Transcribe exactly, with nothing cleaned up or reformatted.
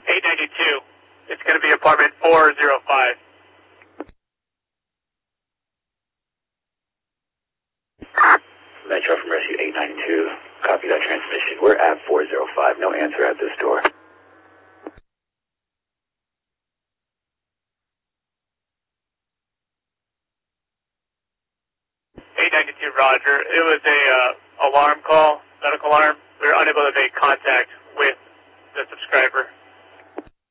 eight ninety-two. It's going to be apartment four oh five. Metro from Rescue eight ninety-two. Copy that transmission. We're at four oh five. No answer at this door. eight ninety-two, Roger. It was a uh, alarm call, medical alarm. We were unable to make contact with the subscriber.